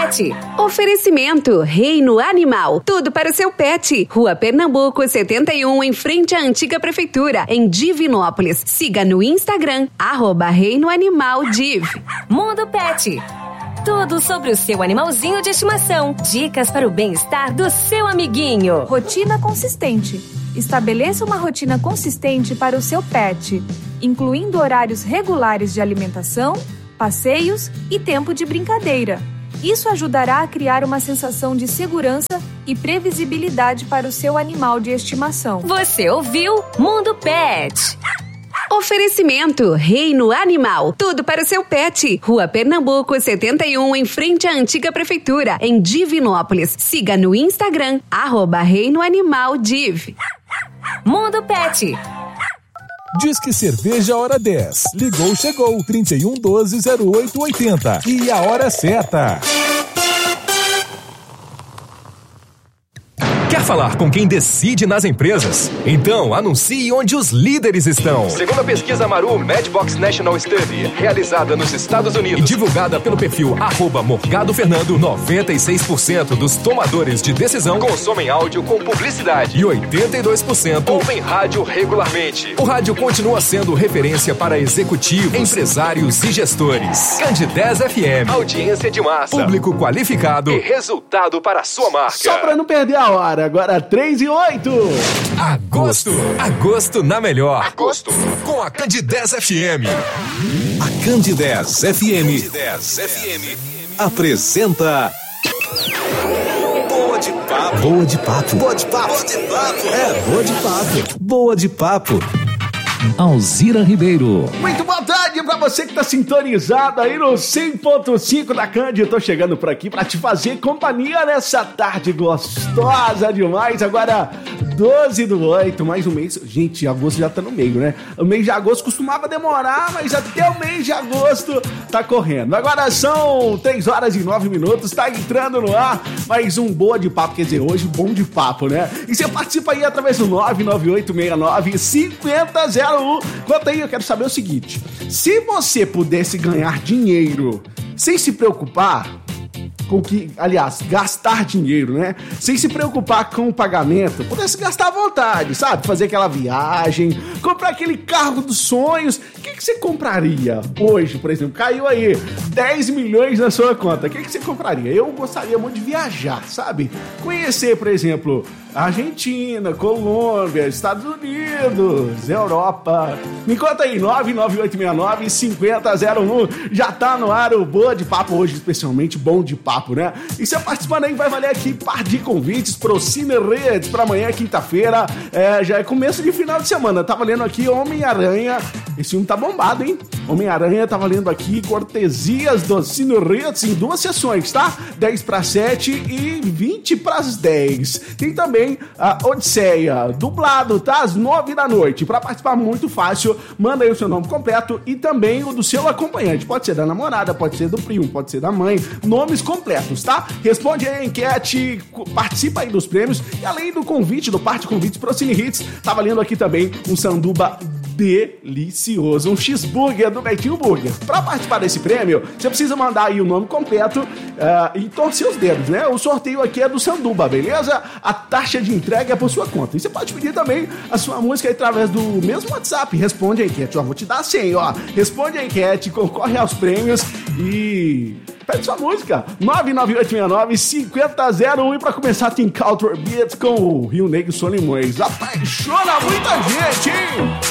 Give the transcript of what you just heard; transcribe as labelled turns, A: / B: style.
A: Pet. Oferecimento Reino Animal. Tudo para o seu pet. Rua Pernambuco, 71, em frente à antiga prefeitura, em Divinópolis. Siga no Instagram, @Reino Animal Div. Mundo Pet. Tudo sobre o seu animalzinho de estimação. Dicas para o bem-estar do seu amiguinho.
B: Rotina consistente. Estabeleça uma rotina consistente para o seu pet, incluindo horários regulares de alimentação, passeios e tempo de brincadeira. Isso ajudará a criar uma sensação de segurança e previsibilidade para o seu animal de estimação.
A: Você ouviu Mundo Pet. Oferecimento Reino Animal. Tudo para o seu pet. Rua Pernambuco, 71, em frente à antiga prefeitura, em Divinópolis. Siga no Instagram, @Reino Animal Div. Mundo Pet.
C: Disque Cerveja Hora 10. Ligou, chegou. 3112-0880. E a hora certa.
D: Quer falar com quem decide nas empresas? Então anuncie onde os líderes estão. Segundo a pesquisa Maru Madbox National Study, realizada nos Estados Unidos e divulgada pelo perfil @MorgadoFernando, 96% dos tomadores de decisão consomem áudio com publicidade e 82% ouvem rádio regularmente. O rádio continua sendo referência para executivos, empresários e gestores. Candidez FM, audiência de massa, público qualificado e resultado para a sua marca.
E: Só para não perder a hora. Agora 3:08.
D: Agosto na melhor. Agosto com a Candidez FM.
C: A Candidez FM apresenta Boa de Papo.
E: Boa de papo.
C: Boa de Papo.
E: É, boa de papo.
C: Boa de Papo.
F: Alzira Ribeiro.
E: Muito boa tarde pra você que tá sintonizado aí no 100.5 da Cândido. Eu tô chegando por aqui pra te fazer companhia nessa tarde gostosa demais. Agora 12/8, mais um mês. Gente, agosto já tá no meio, né? O mês de agosto costumava demorar, mas até o mês de agosto tá correndo. Agora são 3h09, tá entrando no ar mais um Boa de Papo, quer dizer, hoje Bom de Papo, né? E você participa aí através do 99869-5001. Conta aí, eu quero saber o seguinte: se você pudesse ganhar dinheiro sem se preocupar com que, aliás, gastar dinheiro, né? Sem se preocupar com o pagamento, pudesse gastar à vontade, sabe? Fazer aquela viagem, comprar aquele carro dos sonhos. O que você compraria hoje, por exemplo? Caiu aí 10 milhões na sua conta. O que você compraria? Eu gostaria muito de viajar, sabe? Conhecer, por exemplo, Argentina, Colômbia, Estados Unidos, Europa. Me conta aí, 99869-5001. Já tá no ar o Boa de Papo hoje, especialmente Bom de Papo, né? E você participando aí, vai valer aqui par de convites pro Cine Redes pra amanhã, quinta-feira. Já é começo de final de semana. Tá valendo aqui Homem-Aranha. Esse filme tá bombado, hein? Homem-Aranha tá valendo aqui cortesias do Cine Redes em 2 sessões, tá? 10/7 e 20/10. Tem também a Odisseia, dublado, tá? Às 9 da noite. Pra participar, muito fácil, manda aí o seu nome completo e também o do seu acompanhante. Pode ser da namorada, pode ser do primo, pode ser da mãe. Nomes completos, tá? Responde aí a enquete, participa aí dos prêmios e além do convite, do par de convites pro Cine Hits, tá valendo aqui também um sanduba delicioso, um cheeseburger do Betinho Burger. Pra participar desse prêmio, você precisa mandar aí o nome completo e torcer os dedos, né? O sorteio aqui é do sanduba, beleza? A taxa de entrega é por sua conta. E você pode pedir também a sua música através do mesmo WhatsApp. Responde a enquete, ó, vou te dar 100, ó. Responde a enquete, concorre aos prêmios e pede sua música. 99869-5001. E pra começar, tem Culture Beats com o Rio Negro Solimões. Apaixona muita gente, hein?